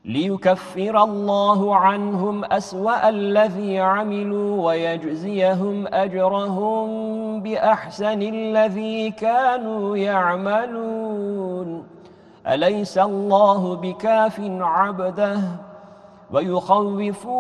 ليكفر الله عنهم أسوأ الذي عملوا ويجزيهم أجرهم بأحسن الذي كانوا يعملون أليس الله بكاف عبده ويخوفون